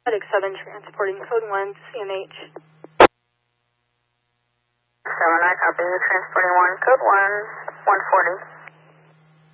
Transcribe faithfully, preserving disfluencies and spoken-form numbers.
Medic seven transporting code one, C M H. seven, I copy. Transporting one, code one, one forty.